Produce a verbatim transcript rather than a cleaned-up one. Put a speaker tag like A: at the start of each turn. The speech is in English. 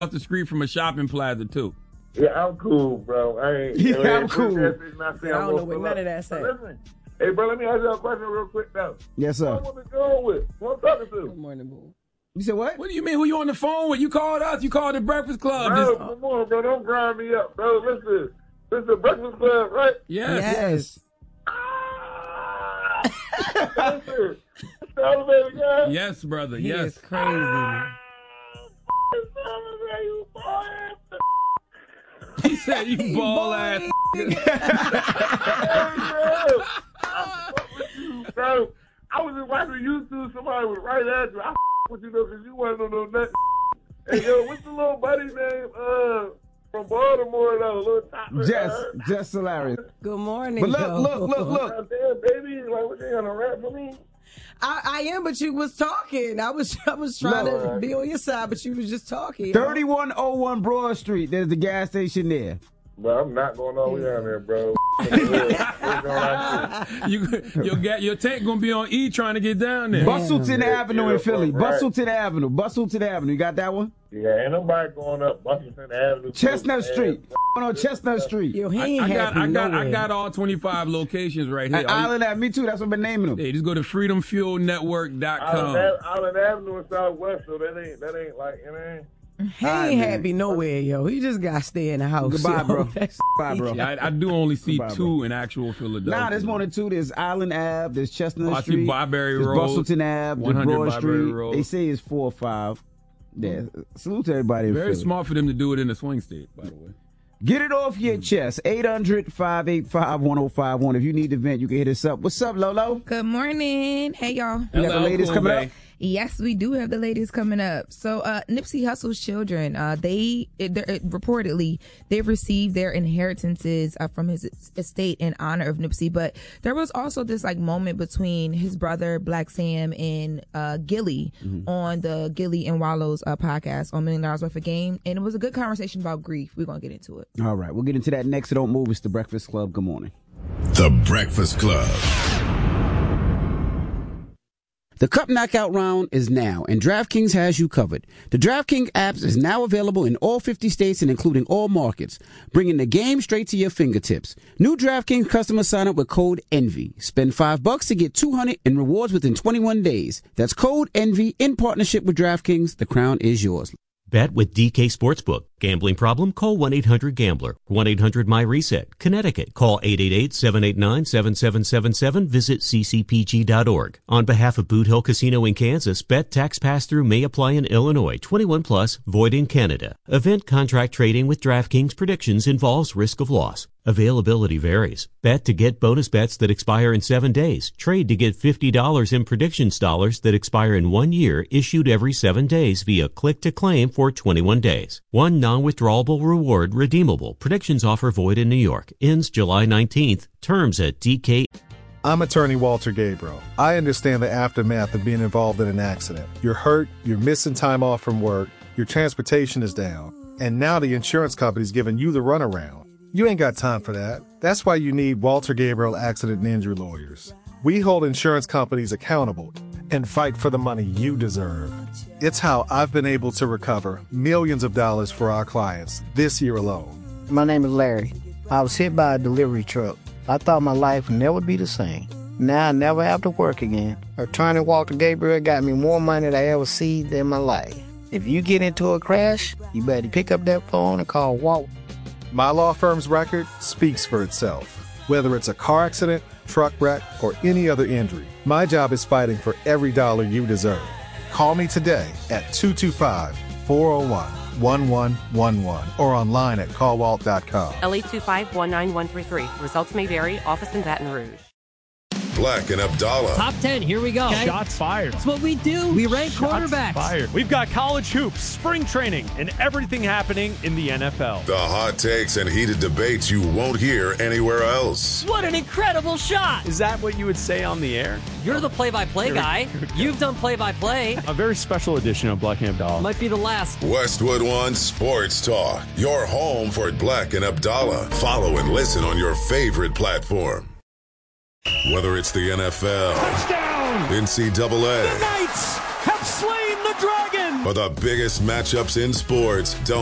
A: the street from a shopping plaza, too.
B: Yeah, I'm cool, bro. I ain't.
C: Yeah,
B: I
C: I'm cool.
B: I
D: don't know what none of that said.
B: Listen, hey, bro, let me ask you a question real quick, though.
C: Yes, sir.
B: Who I want to go with? Who I'm talking to?
D: Good morning, boo.
C: You said what?
A: What do you mean? Who you on the phone with? You called us. You called the Breakfast Club.
B: Bro,
A: Just-
B: come on, bro. Don't grind me up, bro. Listen. This is the Breakfast Club, right?
A: Yes.
C: Yes.
B: Ah! Listen. It's the elevator guy.
A: Yes, brother.
D: He
A: Yes.
D: is crazy.
B: It's the elevator, you boy.
A: He said you ball ass.
B: Hey, bro. I fuck with you, bro. I was just watching YouTube. Somebody was right at you. I fuck with you, though, because you wasn't on no nothing. Hey, yo, what's the little buddy name uh, from Baltimore, though? Little top.
C: Jess. Jess Solari.
D: Good morning.
C: But look,
D: yo.
C: look, look, look.
B: God damn, baby. Like, what, they gonna rap for me?
D: I, I am, but you was talking. I was I was trying
B: No.
D: to be on your side, but you was just talking.
C: thirty-one oh one Broad Street. There's the gas station there.
B: Bro, I'm not going all the way down there, bro.
A: You, your, ga- your tank gonna be on E trying to get down there.
C: Bustleton
B: Yeah,
C: Avenue
B: yeah,
C: in Philly.
B: right.
C: Bustleton Avenue. Bustleton Avenue. You got that one?
B: Yeah, ain't nobody going up Buckingham Avenue.
C: Chestnut Street. on Chestnut Street.
D: Yo, he
A: I,
D: ain't
A: I got,
D: happy
A: I got,
D: nowhere.
A: I got all twenty-five locations right here.
C: At Island Ave, me too. That's what I've been naming them.
A: Hey, just go to freedom fuel network dot com.
B: Island, Island Avenue in Southwest, so that ain't that ain't like you know.
D: He
C: All right,
D: ain't
C: man.
D: happy nowhere, yo. He just got to stay in the house.
C: Goodbye,
D: yo.
C: bro.
D: That's-
C: Bye, bro.
A: Yeah, I, I do only see
C: Goodbye,
A: two
C: bro.
A: in actual Philadelphia.
C: Nah, there's more than two. There's Island Ave, there's Chestnut
A: Oh, I see
C: Street,
A: Barberry
C: there's
A: Road,
C: Bustleton Ave,
A: one
C: there's
A: hundred
C: Broad
A: Barberry
C: Street.
A: Road.
C: They say it's four or five. Yeah. Salute to everybody in
A: Very
C: Philly.
A: smart for them to do it in the swing state, by the way.
C: Get it off your chest. eight hundred, five eight five, one oh five one. If you need the vent, you can hit us up. What's up, Lolo?
E: Good morning. Hey, y'all.
C: We got the
A: Hello,
C: ladies
A: Cool
C: coming
A: Bay.
C: up.
E: Yes, we do have the ladies coming up. So, uh, Nipsey Hussle's children, uh, they it, it, reportedly they've received their inheritances uh, from his estate in honor of Nipsey. But there was also this like moment between his brother Black Sam and uh, Gilly
C: Mm-hmm.
E: on the Gilly and Wallow's uh, podcast on Million Dollars Worth of Game, and it was a good conversation about grief. We're gonna get into it.
C: All right, we'll get into that next. So don't move. It's the Breakfast Club. Good morning.
F: The Breakfast Club.
C: The Cup Knockout round is now, and DraftKings has you covered. The DraftKings app is now available in all fifty states and including all markets, bringing the game straight to your fingertips. New DraftKings customers sign up with code ENVY. Spend five bucks to get two hundred in rewards within twenty-one days. That's code ENVY in partnership with DraftKings. The crown is yours.
G: Bet with D K Sportsbook. Gambling problem? Call one eight hundred gambler. one eight hundred my reset. Connecticut. Call eight eight eight, seven eight nine, seven seven seven seven. Visit c c p g dot org. On behalf of Boot Hill Casino in Kansas, bet tax pass-through may apply in Illinois. twenty-one plus, void in Canada. Event contract trading with DraftKings predictions involves risk of loss. Availability varies. Bet to get bonus bets that expire in seven days. Trade to get fifty dollars in predictions dollars that expire in one year, issued every seven days via click-to-claim for twenty-one days. One non-withdrawable reward redeemable. Predictions offer void in New York. Ends July nineteenth. Terms at D K.
H: I'm attorney Walter Gabriel. I understand the aftermath of being involved in an accident. You're hurt, you're missing time off from work, your transportation is down, and now the insurance company's giving you the runaround. You ain't got time for that. That's why you need Walter Gabriel Accident and Injury Lawyers. We hold insurance companies accountable and fight for the money you deserve. It's how I've been able to recover millions of dollars for our clients this year alone.
I: My name is Larry. I was hit by a delivery truck. I thought my life would never be the same. Now I never have to work again. Attorney Walter Gabriel got me more money than I ever seen in my life. If you get into a crash, you better pick up that phone and call Walt.
H: My law firm's record speaks for itself. Whether it's a car accident, truck wreck, or any other injury, my job is fighting for every dollar you deserve. Call me today at two two five, four oh one, one one one one or online at call walt dot com.
J: L eight two five, one nine one three three. Results may vary. Office in Baton Rouge.
F: Black and Abdallah.
K: Top ten, here we go.
L: Okay. Shots fired.
K: That's what we do. We rank
L: Shots
K: quarterbacks.
L: Fired. We've got college hoops, spring training, and everything happening in the N F L.
F: The hot takes and heated debates you won't hear anywhere else.
K: What an incredible shot.
L: Is that what you would say on the air?
K: You're the play-by-play guy. You've done play-by-play.
L: A very special edition of Black and Abdallah.
K: Might be the last.
F: Westwood One Sports Talk. Your home for Black and Abdallah. Follow and listen on your favorite platform. Whether it's the N F L,
L: touchdown,
F: N C double A,
L: the Knights have slain the dragon,
F: But the biggest matchups in sports don't